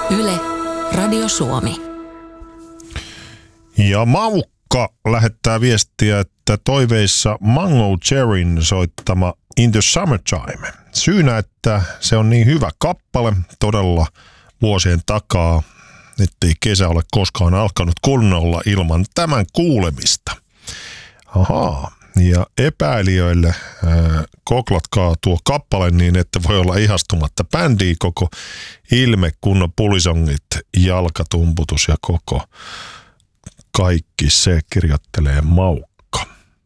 Yle, Radio Suomi. Ja Maukka lähettää viestiä, että toiveissa Mango Cherryn soittama In the Summertime. Syynä, että se on niin hyvä kappale todella vuosien takaa, ettei kesä ole koskaan alkanut kunnolla ilman tämän kuulemista. Ahaa. Ja epäilijöille koklatkaa tuo kappale niin, että voi olla ihastumatta bändiä koko ilme, kunnon pulisongit, jalkatumputus ja koko kaikki se kirjoittelee Maukka.